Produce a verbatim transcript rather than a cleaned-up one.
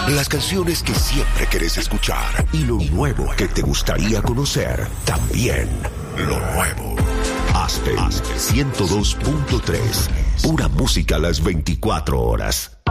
Las canciones que siempre querés escuchar y lo nuevo que te gustaría conocer. También lo nuevo. Aspen ciento dos punto tres. Pura música a las veinticuatro horas.